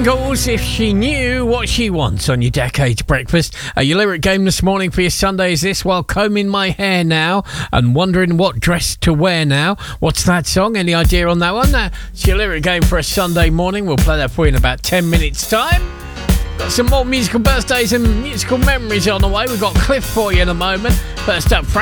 Jingles, If She Knew What She Wants on your Decades Breakfast. Your lyric game this morning for your Sunday is this: while combing my hair now and wondering what dress to wear now. What's that song? Any idea on that one? It's your lyric game for a Sunday morning. We'll play that for you in about 10 minutes time. Got some more musical birthdays and musical memories on the way. We've got Cliff for you in a moment. First up, Frank